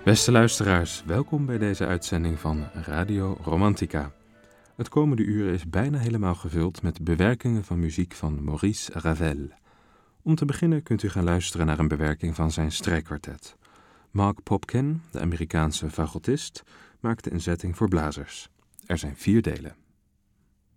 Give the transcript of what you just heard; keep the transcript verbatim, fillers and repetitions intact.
Beste luisteraars, welkom bij deze uitzending van Radio Romantica. Het komende uur is bijna helemaal gevuld met bewerkingen van muziek van Maurice Ravel. Om te beginnen kunt u gaan luisteren naar een bewerking van zijn strijkkwartet. Mark Popkin, de Amerikaanse fagotist, maakte een zetting voor blazers. Er zijn vier delen.